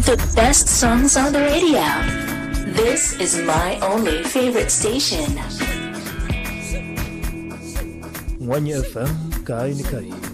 The best songs on the radio. This is my only favorite station. Mwanya FM, kain.